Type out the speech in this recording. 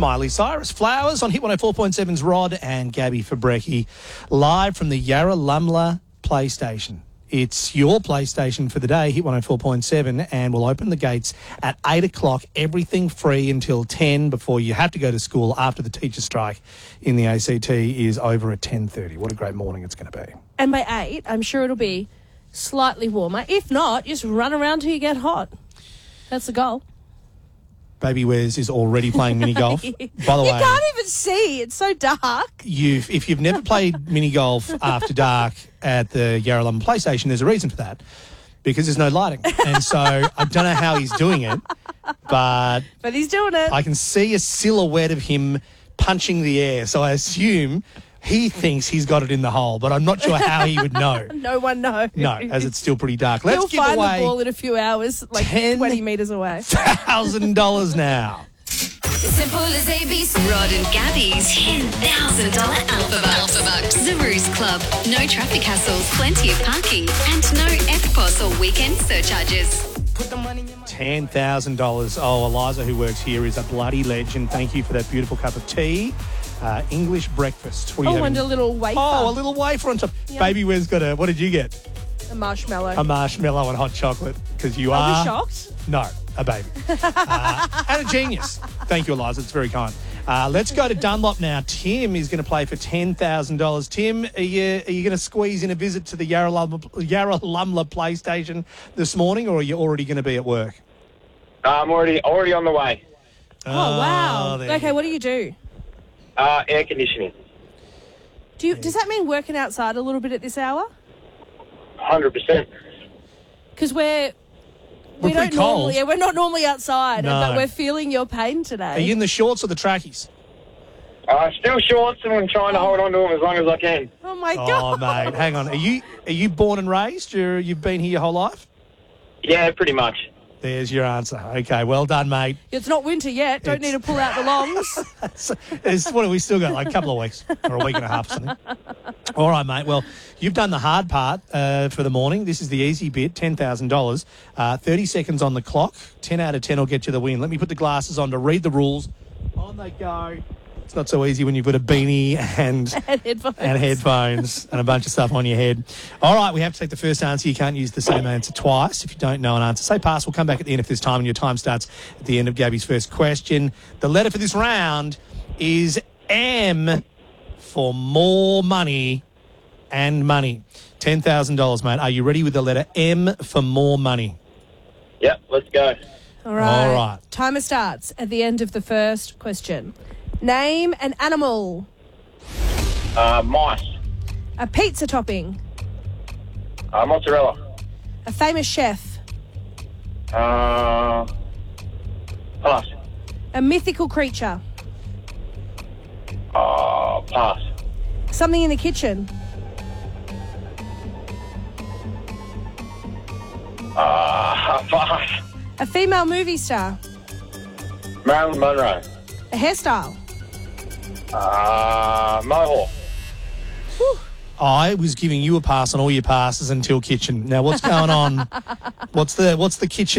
Miley Cyrus. Flowers on Hit 104.7's Rod and Gabby Fabrecki, live from the Yarralumla PlayStation. It's your PlayStation for the day, Hit 104.7, and we'll open the gates at 8 o'clock, everything free until 10 before you have to go to school after the teacher strike in the ACT is over at 10:30. What a great morning it's going to be. And by 8, I'm sure it'll be slightly warmer. If not, just run around till you get hot. That's the goal. Baby Wes is already playing mini golf. By the way, you can't even see. It's so dark. If you've never played mini golf after dark at the Yarralumla PlayStation, there's a reason for that, because there's no lighting. And so I don't know how he's doing it, but he's doing it. I can see a silhouette of him punching the air. So I assume he thinks he's got it in the hole, but I'm not sure how he would know. No one knows. No, as it's still pretty dark. He'll Let's give find away the ball in a few hours, like 20 metres away. $1,000 now. Simple as ABC. Rod and Gabby's $10,000 Alpha Bucks. Zaru's Club. No traffic hassles, plenty of parking, and no FPOS or weekend surcharges. Put the money in my $10,000. Oh, Eliza, who works here, is a bloody legend. Thank you for that beautiful cup of tea. English breakfast. What are you having? And a little wafer. Oh, a little wafer on top. Yep. Baby, where's got a... What did you get? A marshmallow. A marshmallow and hot chocolate, because you are... Are we shocked? No, a baby. And a genius. Thank you, Eliza. It's very kind. Let's go to Dunlop now. Tim is going to play for $10,000. Tim, are you going to squeeze in a visit to the Yarralumla PlayStation this morning, or are you already going to be at work? I'm already on the way. Oh, wow. there Okay, you what do you do? Air conditioning. Does that mean working outside a little bit at this hour? 100%. Because we're pretty don't cold. normally, yeah, we're not normally outside, No. but we're feeling your pain today. Are you in the shorts or the trackies? Still shorts, and I'm trying to hold on to them as long as I can. Oh my Oh, God. mate, hang on. Are you born and raised? You've been here your whole life? Yeah, pretty much. There's your answer. Okay, well done, mate. It's not winter yet. Don't need to pull out the longs. What have we still got? Like a couple of weeks or a week and a half or something. All right, mate. Well, you've done the hard part for the morning. This is the easy bit, $10,000. 30 seconds on the clock. 10 out of 10 will get you the win. Let me put the glasses on to read the rules. On they go. It's not so easy when you've got a beanie and headphones and a bunch of stuff on your head. All right, we have to take the first answer. You can't use the same answer twice. If you don't know an answer, say pass. We'll come back at the end if there's time, and your time starts at the end of Gabby's first question. The letter for this round is M for more money and money. $10,000, mate. Are you ready with the letter M for more money? Yep, let's go. All right. All right. Timer starts at the end of the first question. Name an animal. Mice. A pizza topping. Mozzarella. A famous chef. Pass. A mythical creature. Pass. Something in the kitchen. Pass. A female movie star. Marilyn Monroe. A hairstyle. Mohawk. I was giving you a pass on all your passes until kitchen. Now, what's going on? What's the kitchen